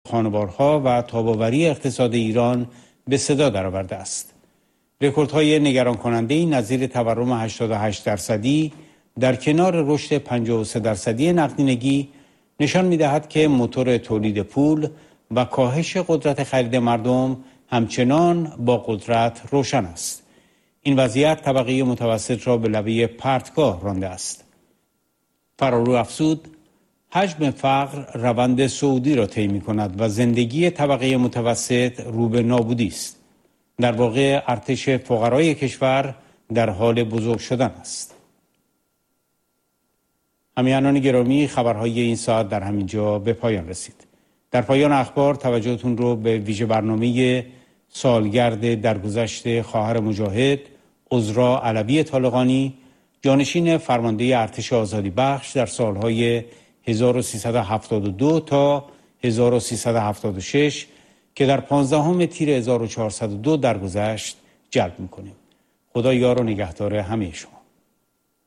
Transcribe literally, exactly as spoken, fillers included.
خانوارها و تاب‌آوری اقتصاد ایران به صدا درآورده است. رکوردهای نگران کننده نظیر تورم هشتاد و هشت درصدی در کنار رشد پنجاه و سه درصدی نقدینگی نشان می‌دهد که موتور تولید پول و کاهش قدرت خرید مردم همچنان با قدرت روشن است. این وضعیت طبقه متوسط را به لبه پرتگاه رانده است. فرارو افزود حجم فقر روند صعودی را طی می‌کند و زندگی طبقه متوسط رو به نابودی است. در واقع ارتش فقرای کشور در حال بزرگ شدن است. همیهنان گرامی، خبرهای این ساعت در همین جا به پایان رسید. در پایان اخبار توجهتون رو به ویژه برنامه سالگرد درگذشت خواهر مجاهد عذرا علوی طالقانی، جانشین فرمانده ارتش آزادی بخش در سالهای هزار و سیصد و هفتاد و دو تا هزار و سیصد و هفتاد و شش که در پانزدهم تیر هزار و چهارصد و دو درگذشت جلب می‌کنیم. خدا یار و نگهدار همه شما.